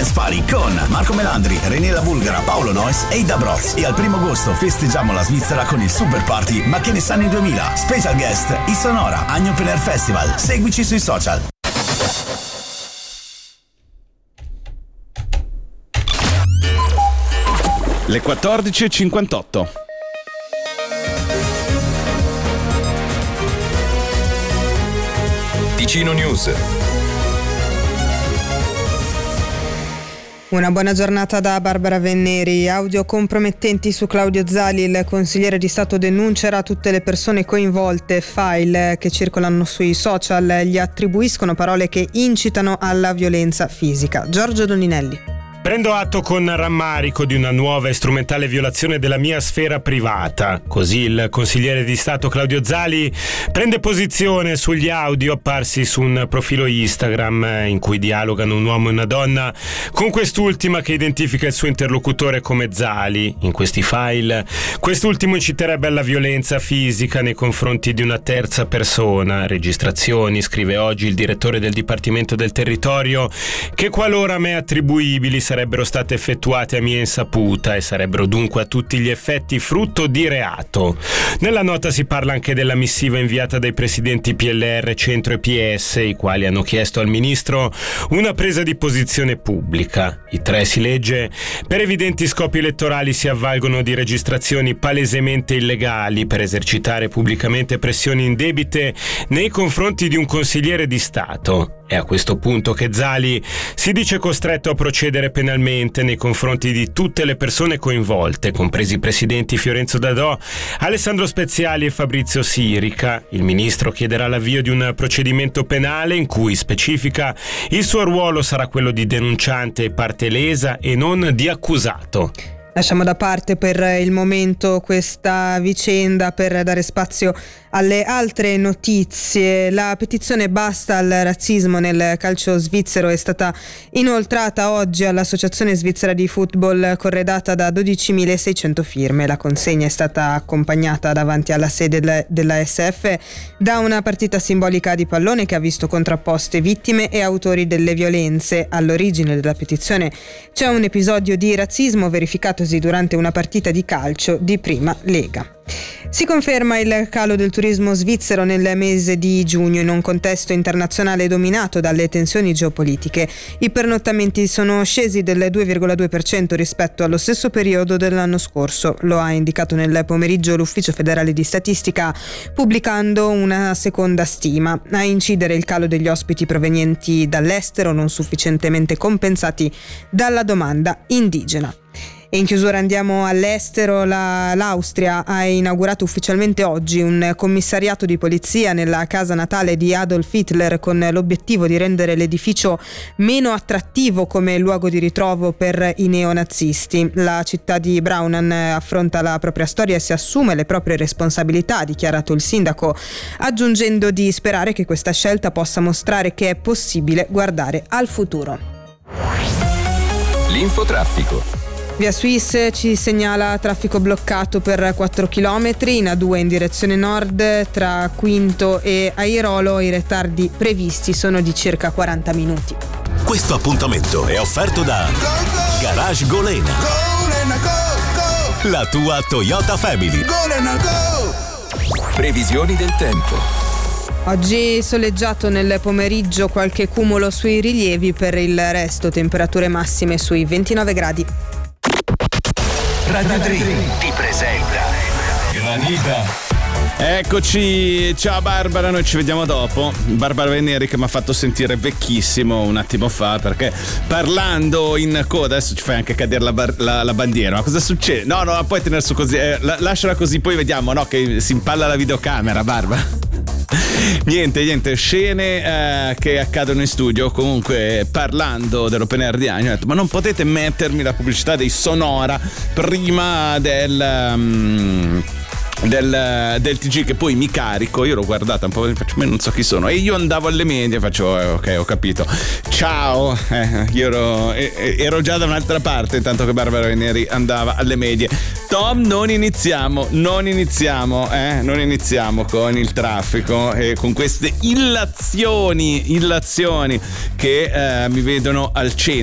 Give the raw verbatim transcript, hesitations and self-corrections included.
Dance Party con Marco Melandri, René La Bulgara, Paolo Noyes e Ida Broz. E al primo agosto festeggiamo la Svizzera con il Super Party Ma che ne sanno i duemila. Special guest I Sonora, Agno Open Air Festival. Seguici sui social. Le quattordici e cinquantotto. Ticino News. Una buona giornata da Barbara Venneri. Audio compromettenti su Claudio Zali. Il consigliere di Stato denuncerà tutte le persone coinvolte. File che circolano sui social gli attribuiscono parole che incitano alla violenza fisica. Giorgio Doninelli. Prendo atto con rammarico di una nuova e strumentale violazione della mia sfera privata. Così il consigliere di Stato Claudio Zali prende posizione sugli audio apparsi su un profilo Instagram in cui dialogano un uomo e una donna, con quest'ultima che identifica il suo interlocutore come Zali. In questi file, quest'ultimo inciterebbe alla violenza fisica nei confronti di una terza persona. Registrazioni, scrive oggi il direttore del Dipartimento del Territorio, che qualora a me attribuibili sarebbero state effettuate a mia insaputa e sarebbero dunque a tutti gli effetti frutto di reato. Nella nota si parla anche della missiva inviata dai presidenti P L R, Centro e P S, i quali hanno chiesto al ministro una presa di posizione pubblica. I tre, si legge, per evidenti scopi elettorali si avvalgono di registrazioni palesemente illegali per esercitare pubblicamente pressioni indebite nei confronti di un consigliere di Stato. È a questo punto che Zali si dice costretto a procedere penalmente nei confronti di tutte le persone coinvolte, compresi i presidenti Fiorenzo Dadò, Alessandro Speziali e Fabrizio Sirica. Il ministro chiederà l'avvio di un procedimento penale in cui, specifica, il suo ruolo sarà quello di denunciante e parte lesa e non di accusato. Lasciamo da parte per il momento questa vicenda per dare spazio alle altre notizie. La petizione Basta al razzismo nel calcio svizzero è stata inoltrata oggi all'Associazione Svizzera di Football, corredata da dodicimilaseicento firme. La consegna è stata accompagnata davanti alla sede del, della S F da una partita simbolica di pallone che ha visto contrapposte vittime e autori delle violenze. All'origine della petizione c'è un episodio di razzismo verificato durante una partita di calcio di prima lega. Si conferma il calo del turismo svizzero nel mese di giugno in un contesto internazionale dominato dalle tensioni geopolitiche. I pernottamenti sono scesi del due virgola due per cento rispetto allo stesso periodo dell'anno scorso. Lo ha indicato nel pomeriggio l'Ufficio federale di statistica, pubblicando una seconda stima. A incidere il calo degli ospiti provenienti dall'estero, non sufficientemente compensati dalla domanda indigena. E in chiusura andiamo all'estero. La, L'Austria ha inaugurato ufficialmente oggi un commissariato di polizia nella casa natale di Adolf Hitler con l'obiettivo di rendere l'edificio meno attrattivo come luogo di ritrovo per i neonazisti. La città di Braunau affronta la propria storia e si assume le proprie responsabilità, ha dichiarato il sindaco, aggiungendo di sperare che questa scelta possa mostrare che è possibile guardare al futuro. L'infotraffico. Via Suisse ci segnala traffico bloccato per quattro chilometri in A due in direzione nord tra Quinto e Airolo. I ritardi previsti sono di circa quaranta minuti. Questo appuntamento è offerto da Garage Golena, la tua Toyota Family. Previsioni del tempo. Oggi soleggiato nel pomeriggio, qualche cumulo sui rilievi, per il resto temperature massime sui ventinove gradi. Radio Dream ti presenta Granita. Eccoci, ciao Barbara, noi ci vediamo dopo. Barbara Venneri che mi ha fatto sentire vecchissimo un attimo fa, perché parlando in coda, adesso ci fai anche cadere la, bar- la, la bandiera, ma cosa succede? No, no, puoi tenere su così, eh, la- lasciala così, poi vediamo, no, che si impalla la videocamera, Barbara. Niente, niente, scene eh, che accadono in studio. Comunque, parlando dell'open air di Agno, ho detto, ma non potete mettermi la pubblicità dei Sonora prima del... Um, Del, del T G, che poi mi carico. Io l'ho guardata un po', faccio, ma non so chi sono, e io andavo alle medie, faccio eh, ok, ho capito, ciao, eh, io ero, eh, ero già da un'altra parte intanto che Barbara Venneri andava alle medie. Tom, non iniziamo non iniziamo eh, non iniziamo con il traffico e con queste illazioni illazioni che eh, mi vedono al centro